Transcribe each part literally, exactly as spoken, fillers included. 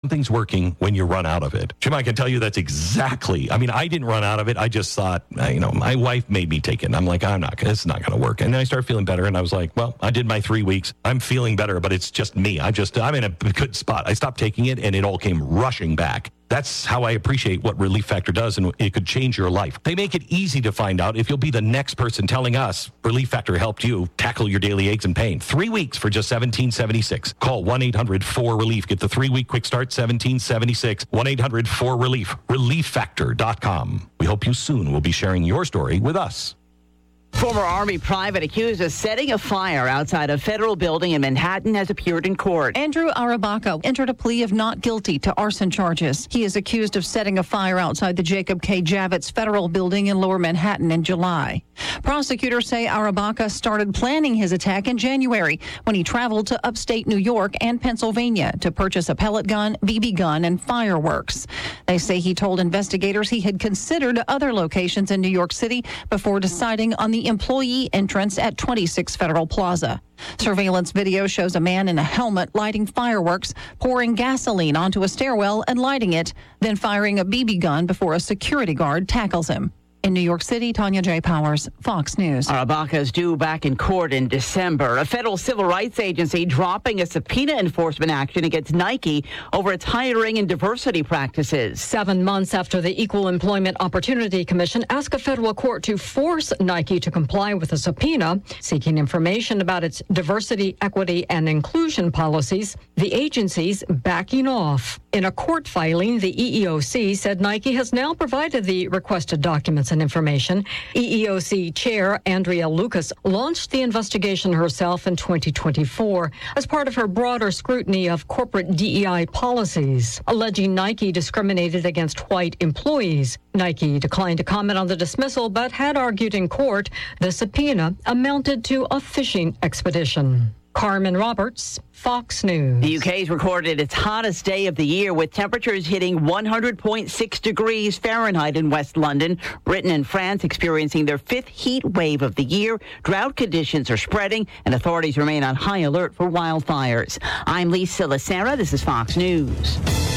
something's working when you run out of it. Jim, I can tell you that's exactly, I mean, I didn't run out of it. I just thought, you know, my wife made me take it. And I'm like, I'm not, it's not going to work. And then I started feeling better. And I was like, well, I did my three weeks. I'm feeling better, but it's just me. I just, I'm in a good spot. I stopped taking it and it all came rushing back. That's how I appreciate what Relief Factor does, and it could change your life. They make it easy to find out if you'll be the next person telling us Relief Factor helped you tackle your daily aches and pain. Three weeks for just seventeen seventy-six. Call one eight hundred four relief. Get the three-week quick start, seventeen seventy-six. one eight hundred four relief. relief factor dot com. We hope you soon will be sharing your story with us. Former Army private accused of setting a fire outside a federal building in Manhattan has appeared in court. Andrew Arabaca entered a plea of not guilty to arson charges. He is accused of setting a fire outside the Jacob K. Javits Federal Building in Lower Manhattan in July. Prosecutors say Arabaca started planning his attack in January when he traveled to upstate New York and Pennsylvania to purchase a pellet gun, B B gun, and fireworks. They say he told investigators he had considered other locations in New York City before deciding on the employee entrance at twenty-six Federal Plaza. Surveillance video shows a man in a helmet lighting fireworks, pouring gasoline onto a stairwell and lighting it, then firing a B B gun before a security guard tackles him. In New York City, Tanya J. Powers, Fox News. Arabaca is due back in court in December. A federal civil rights agency dropping a subpoena enforcement action against Nike over its hiring and diversity practices. Seven months after the Equal Employment Opportunity Commission asked a federal court to force Nike to comply with a subpoena seeking information about its diversity, equity, and inclusion policies, the agency's backing off. In a court filing, the E E O C said Nike has now provided the requested documents and information. E E O C Chair Andrea Lucas launched the investigation herself in twenty twenty-four as part of her broader scrutiny of corporate D E I policies, alleging Nike discriminated against white employees. Nike declined to comment on the dismissal, but had argued in court the subpoena amounted to a fishing expedition. Carmen Roberts, Fox News. The U K's recorded its hottest day of the year with temperatures hitting one hundred point six degrees Fahrenheit in West London. Britain and France experiencing their fifth heat wave of the year. Drought conditions are spreading, and authorities remain on high alert for wildfires. I'm Lisa Lacera. This is Fox News.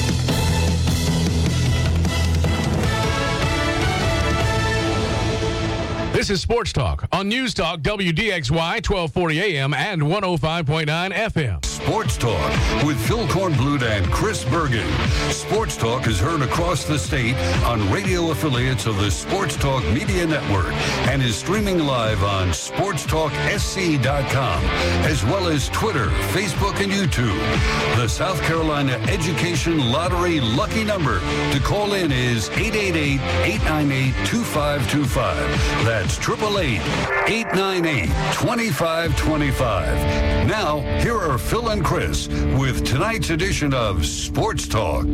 This is Sports Talk on News Talk W D X Y twelve forty A M and one oh five point nine F M. Sports Talk with Phil Kornblut and Chris Bergen. Sports Talk is heard across the state on radio affiliates of the Sports Talk Media Network and is streaming live on sports talk s c dot com, as well as Twitter, Facebook, and YouTube. The South Carolina Education Lottery lucky number to call in is eight eight eight, eight nine eight, two five two five. That's That's eight eight eight, eight nine eight, two five two five. Now, here are Phil and Chris with tonight's edition of Sports Talk.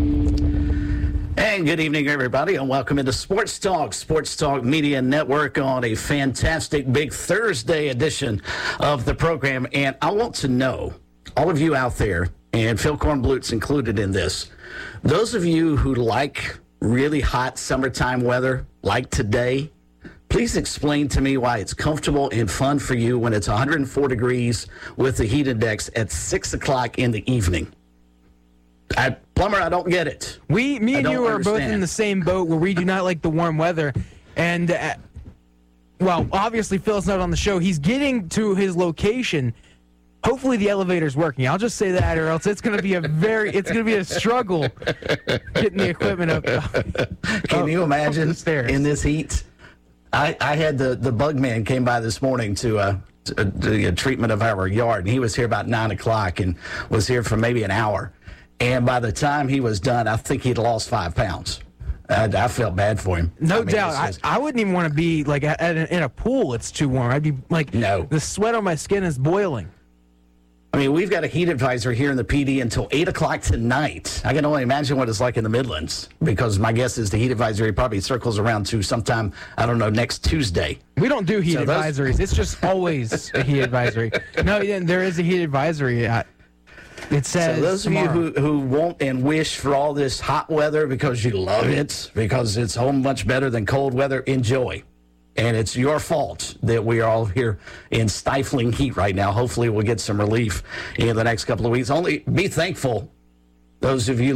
And good evening, everybody, and welcome into Sports Talk, Sports Talk Media Network on a fantastic big Thursday edition of the program. And I want to know, all of you out there, and Phil Kornblut's included in this, those of you who like really hot summertime weather, like today, please explain to me why it's comfortable and fun for you when it's one hundred four degrees with the heat index at six o'clock in the evening. I, Plumber, I don't get it. We, me and you are understand. both in the same boat where we do not like the warm weather. And, uh, well, obviously Phil's not on the show. He's getting to his location. Hopefully the elevator's working. I'll just say that, or else it's going to be a very, it's going to be a struggle getting the equipment up. Can up, you imagine up the stairs. In this heat? I, I had the, the bug man came by this morning to, uh, to, to do a treatment of our yard, and he was here about nine o'clock and was here for maybe an hour. And by the time he was done, I think he'd lost five pounds. I, I felt bad for him. No I mean, doubt. I, I wouldn't even want to be like at, at, in a pool. It's too warm. I'd be like, no. The sweat on my skin is boiling. I mean, we've got a heat advisor here in the P D until eight o'clock tonight. I can only imagine what it's like in the Midlands, because my guess is the heat advisory probably circles around to sometime, I don't know, next Tuesday. We don't do heat so those... advisories. It's just always a heat advisory. No, there is a heat advisory. Uh, it says so those tomorrow. of you who, who want and wish for all this hot weather because you love it, because it's so much better than cold weather, enjoy. And it's your fault that we are all here in stifling heat right now. Hopefully we'll get some relief in the next couple of weeks. Only be thankful, those of you